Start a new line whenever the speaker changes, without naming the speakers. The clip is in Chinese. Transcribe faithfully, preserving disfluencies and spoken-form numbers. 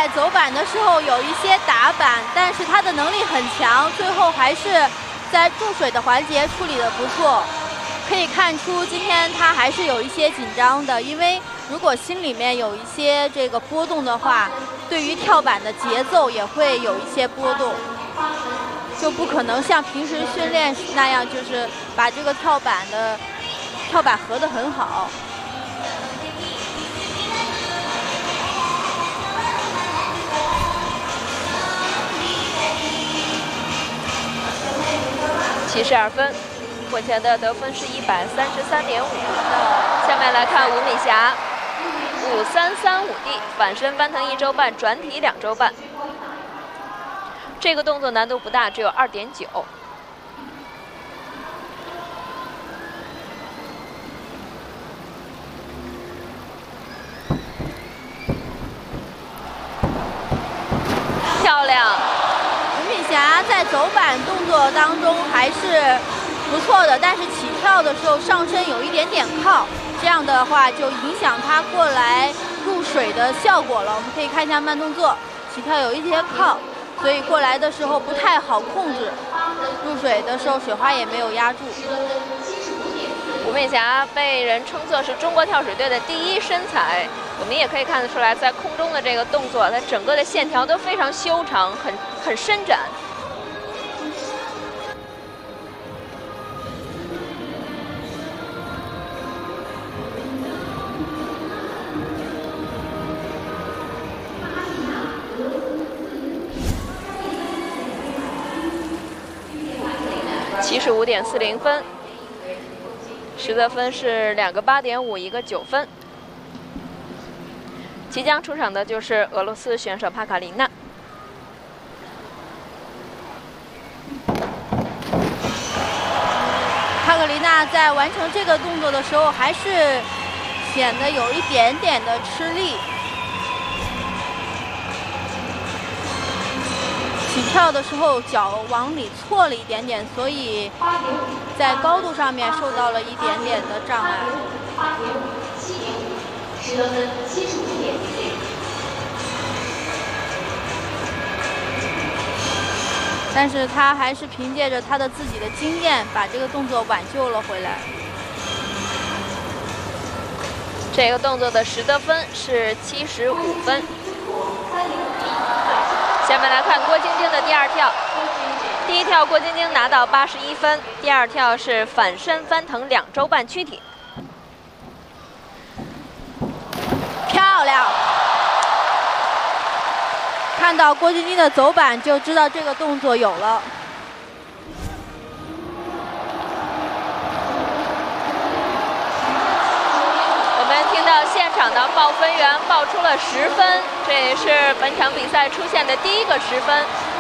在走板的时候有一些打板，但是他的能力很强，最后还是在注水的环节处理的不错。可以看出今天他还是有一些紧张的，因为如果心里面有一些这个波动的话，对于跳板的节奏也会有一些波动，就不可能像平时训练那样，就是把这个跳板的跳板合得很好。
七十二分。 目前的得分是一百三十三点五。下面来看吴敏霞，五三三五 D 反身翻腾一周半，转体两周半。这个动作难度不大，只有二点九。漂亮！
吴敏霞在走板动作当中还是 不错的，但是起跳的时候上身有一点点靠，这样的话就影响他过来入水的效果了。我们可以看一下慢动作，起跳有一些靠，所以过来的时候不太好控制。入水的时候水花也没有压住。
吴敏霞被人称作是中国跳水队的第一身材，我们也可以看得出来，在空中的这个动作，它整个的线条都非常修长，很很伸展。 七十五点四零分，实得分是两个八点五，一个九分。即将出场的就是俄罗斯选手帕卡琳娜。
帕卡琳娜在完成这个动作的时候，还是显得有一点点的吃力。 起跳的时候脚往里错了一点点，所以在高度上面受到了一点点的障碍。但是他还是凭借着他的自己的经验，把这个动作挽救了回来。
这个动作的实得分是七十五分。 下面来看郭晶晶的第二跳，第一跳郭晶晶拿到八十一分，第二跳是反身翻腾两周半躯体，
漂亮！看到郭晶晶的走板就知道这个动作有了。
我们听到现场的报分员报出了十分，这也是本场比赛出现的第一个十分。